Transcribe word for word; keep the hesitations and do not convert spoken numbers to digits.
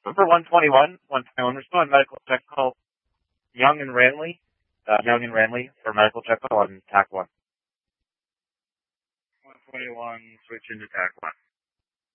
Number one twenty-one, one twenty-one, respond medical check call Young and Ranley. Uh, Young and Ranley for medical check call on TAC one. one twenty-one, switch into TAC one.